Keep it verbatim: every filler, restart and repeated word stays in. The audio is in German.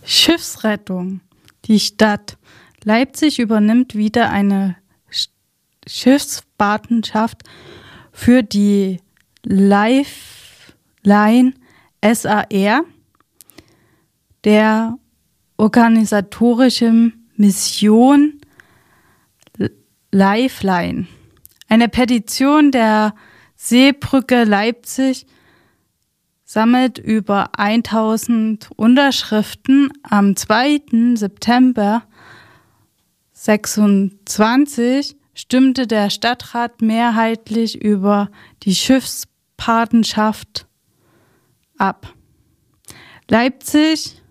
Schiffsrettung. Die Stadt Leipzig übernimmt wieder eine Schiffspatenschaft für die Lifeline S A R, der organisatorischen Mission Lifeline. Eine Petition der Seebrücke Leipzig sammelt über tausend Unterschriften. Am zweiten September sechsundzwanzig stimmte der Stadtrat mehrheitlich über die Schiffspatenschaft ab. Leipzig